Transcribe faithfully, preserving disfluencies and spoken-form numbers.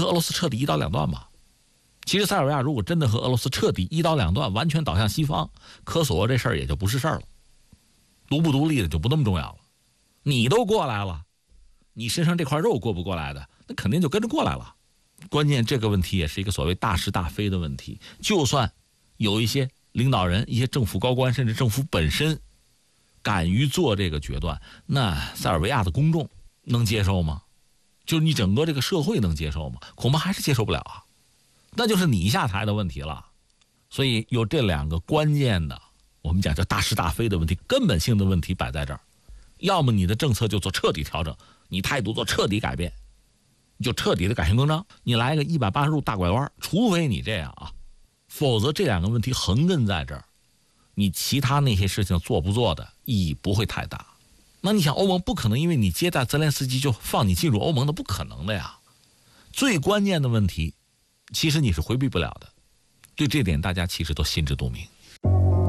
和俄罗斯彻底一刀两断吧。其实塞尔维亚如果真的和俄罗斯彻底一刀两断，完全倒向西方，科索沃这事儿也就不是事儿了，独不独立的就不那么重要了。你都过来了，你身上这块肉过不过来的，那肯定就跟着过来了。关键这个问题也是一个所谓大是大非的问题，就算有一些领导人、一些政府高官，甚至政府本身敢于做这个决断，那塞尔维亚的公众能接受吗？就是你整个这个社会能接受吗？恐怕还是接受不了啊。那就是你下台的问题了。所以有这两个关键的，我们讲叫大是大非的问题，根本性的问题摆在这儿。要么你的政策就做彻底调整，你态度做彻底改变，就彻底的改弦更张，你来一个一百八十度大拐弯，除非你这样啊，否则这两个问题横亘在这儿，你其他那些事情做不做的意义不会太大。那你想，欧盟不可能因为你接待泽连斯基就放你进入欧盟的，不可能的呀。最关键的问题其实你是回避不了的，对这点大家其实都心知肚明。